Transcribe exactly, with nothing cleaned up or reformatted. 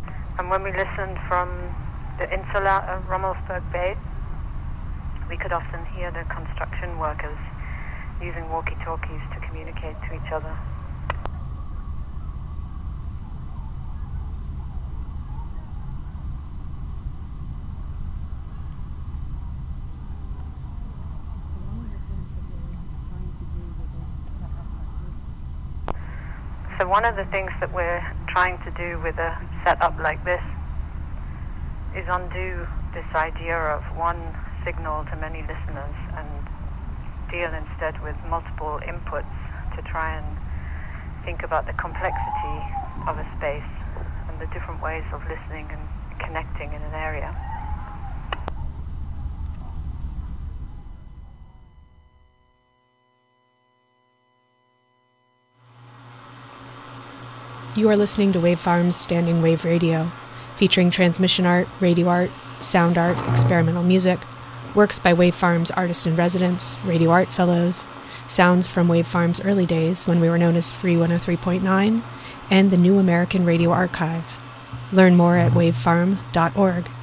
And when we listened from the insula of Rummelsburg Bay, we could often hear the construction workers using walkie-talkies to communicate to each other. So one of the things that we're trying to do with a setup like this is undo this idea of one signal to many listeners and deal instead with multiple inputs to try and think about the complexity of a space and the different ways of listening and connecting in an area. You are listening to Wave Farm's Standing Wave Radio, featuring transmission art, radio art, sound art, experimental music, works by Wave Farm's artist-in-residence, radio art fellows, sounds from Wave Farm's early days when we were known as Free one oh three point nine, and the New American Radio Archive. Learn more at wavefarm dot org.